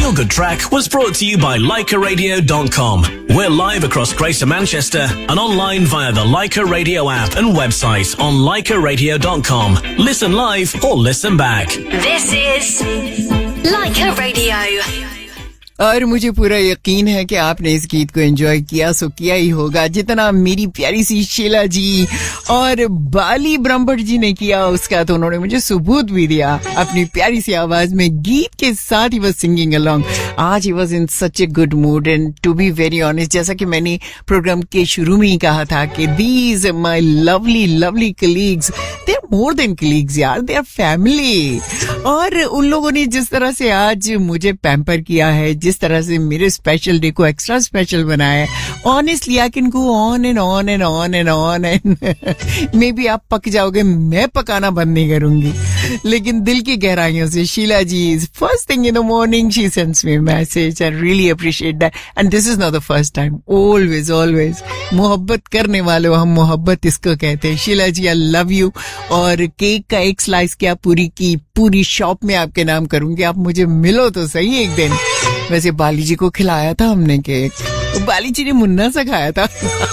Feel Good Track was brought to you by LikerRadio.com. We're live across Greater Manchester and online via the Liker Radio app and website on LikerRadio.com. Listen live or listen back. This is Liker Radio. और मुझे पूरा यकीन है कि आपने इस गीत को एंजॉय किया, सो किया ही होगा जितना मेरी प्यारी सी शीला जी और बाली ब्रह्मभट्ट जी ने किया। उसका तो उन्होंने मुझे सबूत भी दिया अपनी प्यारी सी आवाज में, गीत के साथ ही बस सिंगिंग अलोंग। आज he was in such a good mood and to be very honest, जैसा कि मैंने प्रोग्राम के शुरू में ही कहा था कि these my lovely lovely colleagues, they are more than colleagues यार, दे आर फैमिली। और उन लोगों ने जिस तरह से आज मुझे पैम्पर किया है, जिस तरह से मेरे स्पेशल डे को एक्स्ट्रा स्पेशल बनाया है, honestly I can go on and on and on and on and may be आप पक जाओगे, मैं पकाना बंद नहीं करूंगी। लेकिन दिल की गहराइयों से शीला जी, first thing in the morning she sends me message, I really appreciate that and this is not the first time. Always always मोहब्बत करने वाले हम मोहब्बत इसको कहते हैं। शीला जी आई लव यू। और केक का एक स्लाइस क्या पूरी की पूरी शॉप में आपके नाम करूंगी, आप मुझे मिलो तो सही एक दिन। वैसे बाली जी को खिलाया था हमने केक, बाली जी ने मुन्ना सा खाया था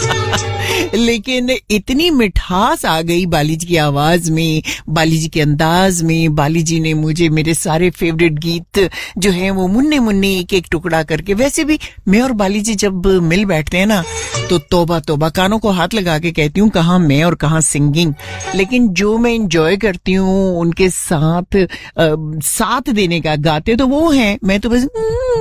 लेकिन इतनी मिठास आ गई बाली जी की आवाज में, बाली जी के अंदाज में। बाली जी ने मुझे मेरे सारे फेवरेट गीत जो हैं वो मुन्ने मुन्ने एक एक टुकड़ा करके, वैसे भी मैं और बाली जी जब मिल बैठते हैं ना तो तौबा तौबा कानों को हाथ लगा के कहती हूँ कहाँ मैं और कहाँ सिंगिंग। लेकिन जो मैं एंजॉय करती हूँ उनके साथ साथ देने का, गाते तो वो हैं, मैं तो बस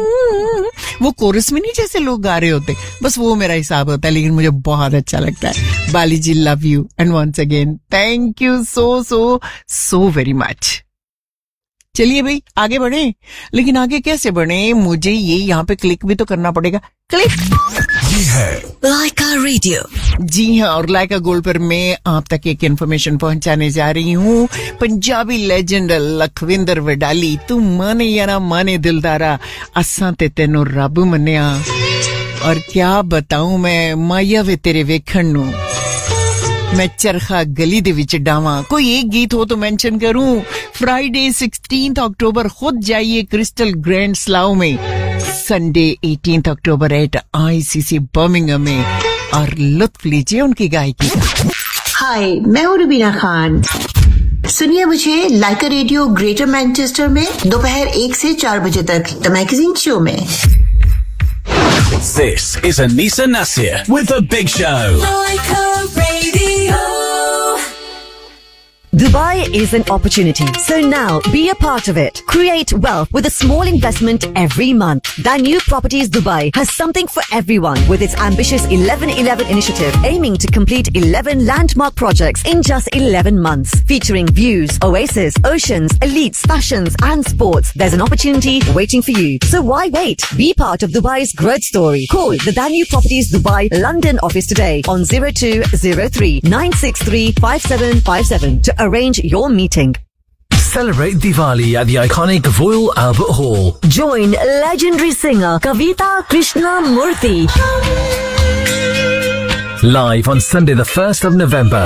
वो कोरस में नहीं जैसे लोग गा रहे होते, बस वो मेरा हिसाब होता है। लेकिन मुझे बहुत अच्छा लगता है। बाली जी love you and once again thank you so so so very much. चलिए भाई आगे बढ़े, लेकिन आगे कैसे बढ़े, मुझे ये यहाँ पे क्लिक भी तो करना पड़ेगा। क्लिक, ये है Liker Radio. जी हाँ, और लाइका गोल्ड पर मैं आप तक एक इन्फॉर्मेशन पहुंचाने जा रही हूँ। पंजाबी लेजेंड लखविंदर वडाली, तू माने या ना माने दिलदारा, असां ते तेनों रब मन्या। और क्या बताऊं मैं, माया वे तेरे वेखण नू मैं चरखा गली दे विच डावा। कोई एक गीत हो तो मेंशन करूं। फ्राइडे 16 अक्टूबर खुद जाइए क्रिस्टल ग्रैंड स्लाव में, संडे 18 अक्टूबर एट ICC बर्मिंघम में, और लुत्फ लीजिए उनकी गायकी का। हाय, मैं हूँ रुबीना खान। सुनिए मुझे लाइकर रेडियो ग्रेटर मैनचेस्टर में दोपहर 1 से 4 बजे तक द मैगजीन शो में। This is Anisa Nasir with The Big Show. Liker Radio. Dubai is an opportunity, so now be a part of it. Create wealth with a small investment every month. Danu Properties Dubai has something for everyone with its ambitious 11-11 initiative, aiming to complete 11 landmark projects in just 11 months, featuring views, oasis, oceans, elites, fashions and sports. There's an opportunity waiting for you. So why wait? Be part of Dubai's growth story. Call the Danu Properties Dubai London office today on 0203 963 5757 to arrange your meeting. Celebrate Diwali at the iconic Royal Albert Hall. Join legendary singer Kavita Krishnamurthy. Live on Sunday the 1st of November.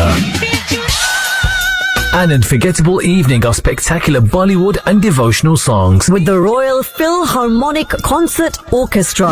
An unforgettable evening of spectacular Bollywood and devotional songs With the Royal Philharmonic Concert Orchestra.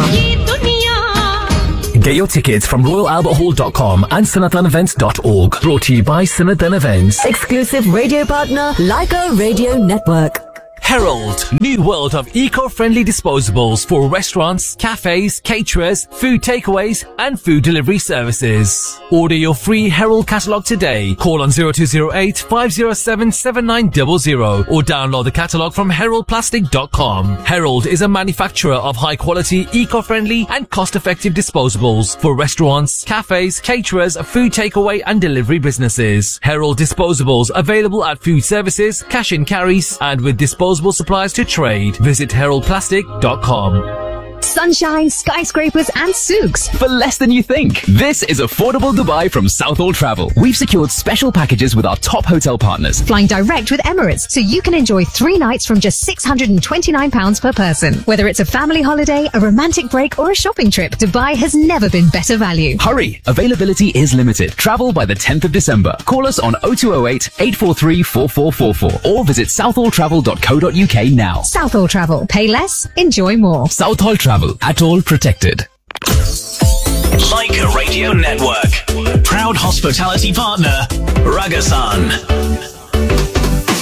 Get your tickets from royalalberthall.com and sanathanevents.org. Brought to you by Sanathan Events. Exclusive radio partner Liker Radio Network. Herald, new world of eco-friendly disposables for restaurants, cafes, caterers, food takeaways and food delivery services. Order your free Herald catalogue today. Call on 0208 507 7900 or download the catalogue from heraldplastic.com. Herald is a manufacturer of high-quality, eco-friendly and cost-effective disposables for restaurants, cafes, caterers, food takeaway and delivery businesses. Herald disposables available at food services, cash and carries and with disposable supplies to trade. Visit heraldplastic.com. Sunshine, skyscrapers and souks. For less than you think. This is Affordable Dubai from Southall Travel. We've secured special packages with our top hotel partners. Flying direct with Emirates, so you can enjoy 3 nights from just £629 per person. Whether it's a family holiday, a romantic break or a shopping trip, Dubai has never been better value. Hurry! Availability is limited. Travel by the 10th of December. Call us on 0208 843 4444 or visit southalltravel.co.uk now. Southall Travel. Pay less, enjoy more. Southall Travel. At all protected. Leica Radio Network. Proud hospitality partner, Ragasan.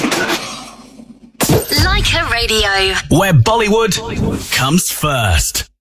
Leica Radio. Where Bollywood comes first.